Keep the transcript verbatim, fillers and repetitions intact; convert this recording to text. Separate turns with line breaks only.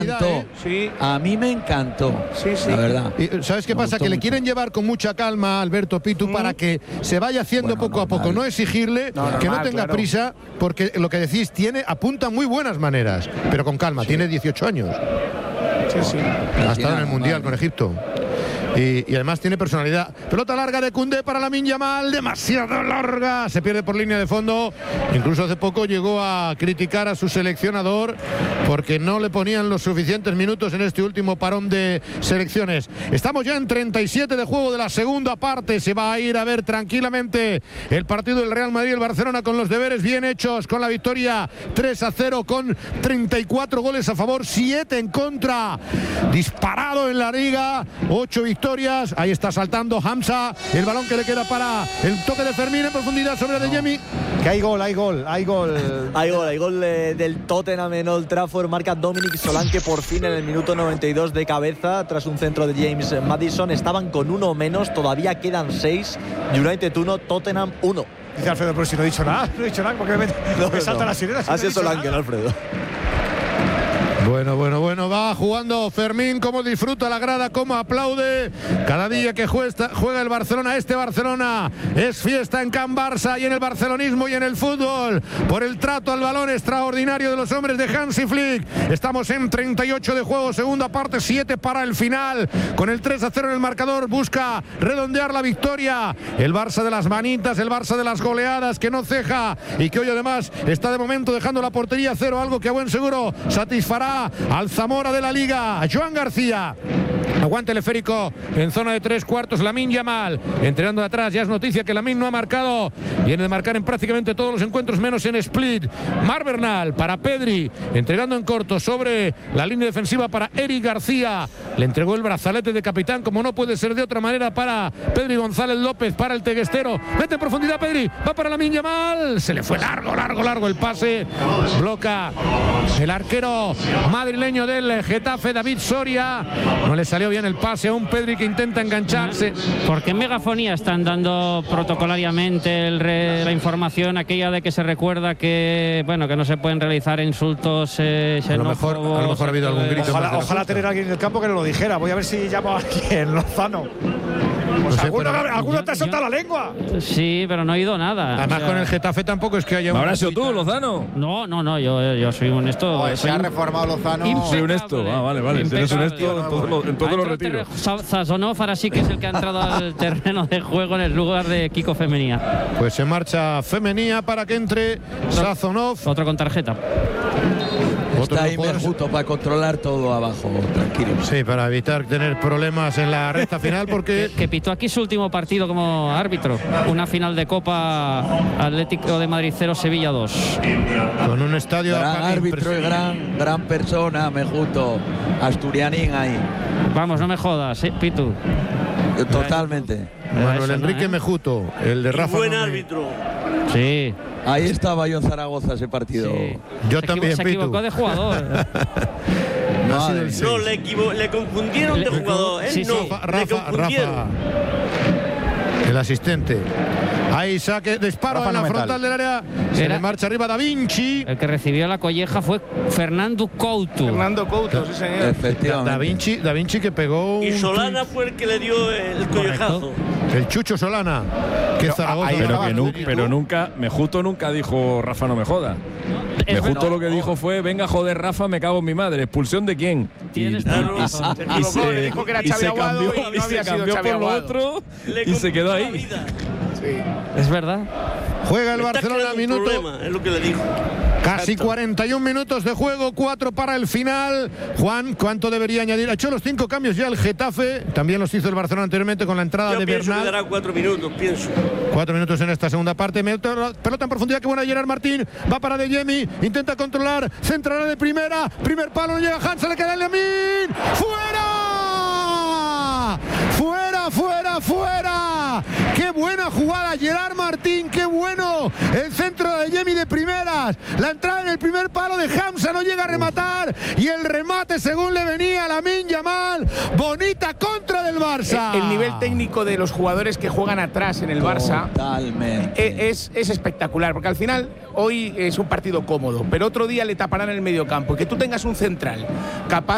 encantó.
Sí.
A mí me encantó,
sí, sí.
la verdad.
Y, ¿sabes qué pasa? Que le quieren llevar con mucha calma, Alberto Pitu, mm. para que se vaya haciendo bueno, poco normal. a poco. No exigirle, no, que normal, no tenga claro. prisa, porque lo que decís, tiene, apunta muy buenas maneras, pero con calma, sí. tiene dieciocho años.
Sí, sí.
Ha estado en el Mundial con Egipto. Y, y además tiene personalidad. Pelota larga de Koundé para Lamine Yamal, demasiado larga, se pierde por línea de fondo. Incluso hace poco llegó a criticar a su seleccionador porque no le ponían los suficientes minutos en este último parón de selecciones. Estamos ya en treinta y siete de juego de la segunda parte. Se va a ir a ver tranquilamente el partido del Real Madrid y el Barcelona con los deberes bien hechos, con la victoria tres a cero, con treinta y cuatro goles a favor, siete en contra. Disparado en la liga, ocho victorias. Ahí está saltando Hamza, el balón que le queda para el toque de Fermín en profundidad sobre no. Adeyemi.
Que hay gol, hay gol, hay gol.
Hay gol, hay gol eh, del Tottenham en Old Trafford. Marca Dominic Solanke por fin en el minuto noventa y dos de cabeza tras un centro de James Maddison. Estaban con uno menos, todavía quedan seis. United uno, Tottenham uno.
Dice Alfredo, pero si no he dicho nada, no he dicho nada porque me, no, me salta no. la sirena. Si
Así
no
es Solanke, ¿no, Alfredo?
Bueno, bueno, bueno, va jugando Fermín, cómo disfruta la grada, cómo aplaude cada día que juega, juega el Barcelona. Este Barcelona es fiesta en Can Barça y en el barcelonismo y en el fútbol, por el trato al balón extraordinario de los hombres de Hansi Flick. Estamos en treinta y ocho de juego, segunda parte, siete para el final, con el tres a cero en el marcador. Busca redondear la victoria el Barça de las manitas, el Barça de las goleadas, que no ceja y que hoy además está de momento dejando la portería cero, algo que a buen seguro satisfará al Zamora de la Liga. Joan García. Aguante el esférico en zona de tres cuartos. Lamine Yamal entrenando de atrás. Ya es noticia que Lamine no ha marcado. Viene de marcar en prácticamente todos los encuentros, menos en Split. Mar Bernal para Pedri, entregando en corto sobre la línea defensiva para Eric García. Le entregó el brazalete de capitán, como no puede ser de otra manera, para Pedri González López, para el teguestero. Mete en profundidad Pedri, va para Lamine Yamal. Se le fue largo, largo, largo el pase. Bloca el arquero madrileño del Getafe, David Soria. No le salió bien el pase a un Pedri que intenta engancharse.
Porque en megafonía están dando protocolariamente el re, la información aquella de que se recuerda que bueno que no se pueden realizar insultos eh,
a, lo mejor, a lo mejor ha habido algún grito.
Ojalá, ojalá tener a alguien en el campo que nos lo dijera. Voy a ver si llamo a alguien, Lozano. Pues no sé, alguno, pero, alguno te ha soltado yo, la lengua.
Sí, pero no he oído nada.
Además, o sea, con el Getafe tampoco es que haya un.
¿Habrás sido tú, Lozano?
No, no, no, yo, yo soy honesto.
No, se ha reformado Lozano.
Soy honesto. Ah, vale, vale. Si eres honesto, en todo lo, en todo lo retiro.
Sazonov ahora sí que es el que ha entrado al terreno de juego en el lugar de Kiko Femenía.
Pues se marcha Femenía para que entre Sazonov.
Otro con tarjeta.
Está ahí Mejuto para controlar todo abajo, tranquilo.
Sí, para evitar tener problemas en la recta final, porque
que, que pitó aquí su último partido como árbitro, una final de Copa Atlético de Madrid cero, Sevilla dos.
Con un estadio
gran árbitro y gran, gran persona, Mejuto, asturianín ahí.
Vamos, no me jodas, ¿eh, Pitu?
Totalmente.
Manuel Enrique Mejuto, el de Rafa.
Buen árbitro.
Sí.
Ahí estaba yo en Zaragoza ese partido.
Sí.
Yo
se
también,
Se equivocó
Pitu.
de jugador.
no, no le, equivo le confundieron le, de jugador. Él
sí,
no,
sí.
Rafa,
le
Rafa,
confundieron.
Rafa, el asistente. Ahí saque, disparo Rafa en la frontal metal. del área. Se le marcha arriba Da Vinci.
El que recibió la colleja fue Fernando Couto.
Fernando Couto, sí señor.
Efectivamente.
Da Vinci, Da Vinci que pegó.
Y
un
Solana fue el que le dio el collejazo.
El Chucho Solana. Que
pero,
Zaragoza.
Pero, que nu pero nunca, Mejuto nunca dijo Rafa no me joda.
Es
Mejuto
no,
lo que
no.
dijo fue venga joder Rafa, me cago en mi madre. ¿Expulsión de quién?
Y, y,
y, y, y se,
dijo que era
y se cambió,
y no
y se
había
cambió
sido
por lo otro y se quedó ahí.
Sí.
Es verdad.
Juega el
Me
Barcelona minuto.
Problema, es lo que le dijo.
Casi cuarenta y un minutos de juego, cuatro para el final. Juan, ¿cuánto debería añadir? Ha hecho los cinco cambios ya el Getafe. También los hizo el Barcelona anteriormente con la entrada
Yo
de
pienso
Bernal.
que dará cuatro minutos, pienso.
Cuatro minutos en esta segunda parte. Pelota en profundidad, que buena Gerard Martín. Va para Adeyemi, intenta controlar. Centrará de primera. Primer palo, no llega Hans, le queda el Lamine. ¡Fuera! ¡Fuera, fuera, fuera! ¡Qué buena jugada, Gerard Martín! ¡Qué bueno! El centro de Adeyemi de primeras. La entrada en el primer palo de Hamza, no llega a rematar. Y el remate según le venía a Lamine Yamal. Bonita contra del Barça.
El, el nivel técnico de los jugadores que juegan atrás en el Barça
Totalmente.
es, es espectacular, porque al final hoy es un partido cómodo, pero otro día le taparán el medio campo. Y que tú tengas un central capaz